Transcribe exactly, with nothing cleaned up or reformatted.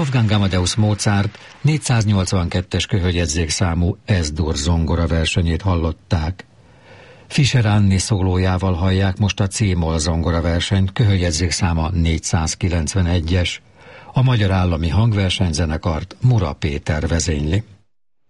Wolfgang Amadeus Mozart négyszáznyolcvankettes köhögyedzék számú Es-dur zongora versenyét hallották. Fischer Anni szólójával hallják most a C-moll zongora versenyt, köhögyedzék száma négyszázkilencvenegyes. A Magyar Állami Hangversenyzenekart Mura Péter vezényli.